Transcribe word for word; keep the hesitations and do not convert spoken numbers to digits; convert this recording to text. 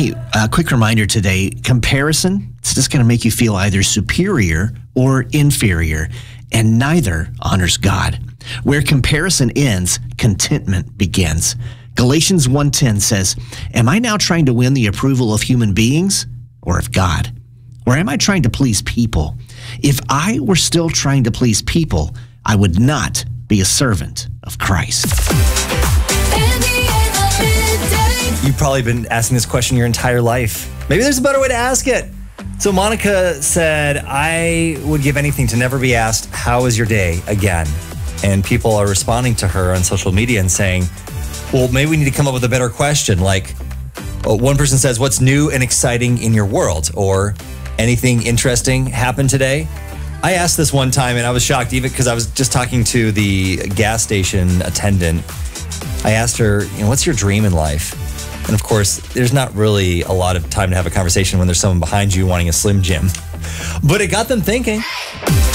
Hey, a quick reminder today, comparison, it's just going to make you feel either superior or inferior, and neither honors God. Where comparison ends, contentment begins. Galatians one ten says, am I now trying to win the approval of human beings or of God? Or am I trying to please people? If I were still trying to please people, I would not be a servant of Christ. You've probably been asking this question your entire life. Maybe there's a better way to ask it. So Monica said, I would give anything to never be asked, how was your day again? And people are responding to her on social media and saying, well, maybe we need to come up with a better question. Like, oh, one person says, what's new and exciting in your world? Or anything interesting happened today? I asked this one time and I was shocked, even because I was just talking to the gas station attendant. I asked her, you know, what's your dream in life? And of course, there's not really a lot of time to have a conversation when there's someone behind you wanting a Slim Jim. But it got them thinking.